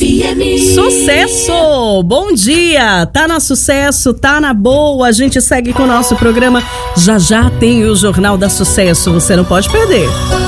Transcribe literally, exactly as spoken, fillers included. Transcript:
F M. Sucesso! Bom dia! Tá na Sucesso, tá na boa. A gente segue com o nosso programa. Já já tem o Jornal da Sucesso. Você não pode perder.